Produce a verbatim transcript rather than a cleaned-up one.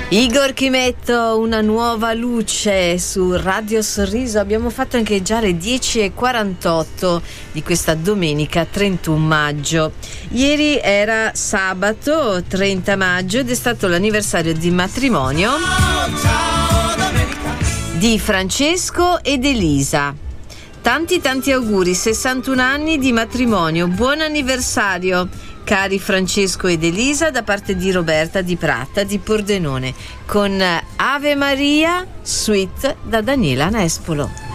Igor Chimetto, una nuova luce su Radio Sorriso. Abbiamo fatto anche già le dieci e quarantotto di questa domenica trentuno maggio. Ieri era sabato trenta maggio ed è stato l'anniversario di matrimonio di Francesco ed Elisa. Tanti tanti auguri, sessantuno anni di matrimonio, buon anniversario cari Francesco ed Elisa, da parte di Roberta di Pratta di Pordenone, con Ave Maria, suite da Daniela Nespolo.